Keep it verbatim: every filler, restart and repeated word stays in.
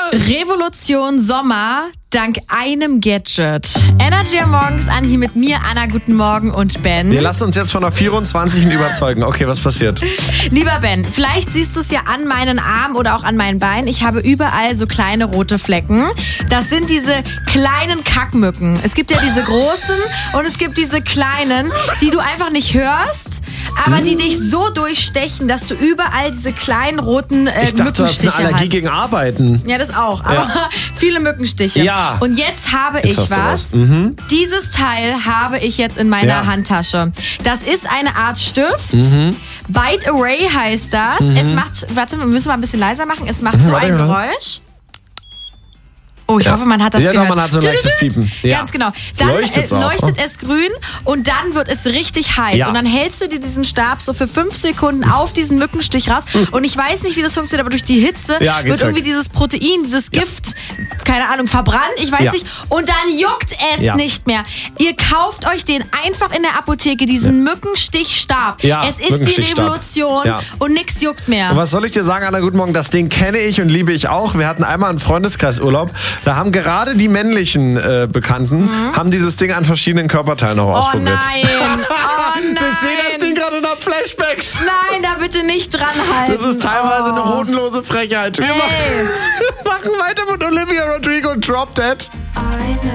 Revolution Sommer dank einem Gadget. Energy am Morgens an hier mit mir, Anna, guten Morgen und Ben. Wir lassen uns jetzt von der vierundzwanzig überzeugen. Okay, was passiert? Lieber Ben, vielleicht siehst du es ja an meinen Armen oder auch an meinen Beinen. Ich habe überall so kleine rote Flecken. Das sind diese kleinen Kackmücken. Es gibt ja diese großen und es gibt diese kleinen, die du einfach nicht hörst, aber die dich so durchstechen, dass du überall diese kleinen roten äh, Ich dachte, du hast Mückenstiche eine Allergie hast. gegen Arbeiten. Ja, das auch. Aber Ja. viele Mückenstiche. Ja. Und jetzt habe Jetzt ich hast du was. was. Mhm. Dieses Teil habe ich jetzt in meiner Ja. Handtasche. Das ist eine Art Stift. Mhm. Bite Away heißt das. Mhm. Es macht, warte, wir müssen mal ein bisschen leiser machen. Es macht so warte, ein warte. Geräusch. Oh, ich Ja. hoffe, man hat das Ja, doch, gehört. man hat so ein leichtes Piepen. Ja. Ganz genau. Es Dann leuchtet's äh, auch. leuchtet es grün und dann wird es richtig heiß. Ja. Und dann hältst du dir diesen Stab so für fünf Sekunden auf diesen Mückenstich raus. Und ich weiß nicht, wie das funktioniert, aber durch die Hitze Ja, geht's wird irgendwie weg. dieses Protein, dieses Gift, keine Ahnung, verbrannt. Ich weiß Ja. nicht. Und dann juckt es Ja. nicht mehr. Ihr kauft euch den einfach in der Apotheke, diesen Mückenstichstab. Ja, es ist die Mückenstichstab. Revolution Ja. und nix juckt mehr. Und was soll ich dir sagen, Anna, guten Morgen, das Ding kenne ich und liebe ich auch. Wir hatten einmal einen Freundeskreisurlaub, da haben gerade die männlichen äh, Bekannten, Mhm. haben dieses Ding an verschiedenen Körperteilen noch Oh ausprobiert. nein. Oh nein. Wir sehen das Ding gerade und haben Flashbacks. Nein, da bitte nicht dran halten. Das ist teilweise eine Oh. hodenlose Frechheit. Wir Ey. machen, wir machen weiter mit Olivia Rodrigo, Drop Dead. I know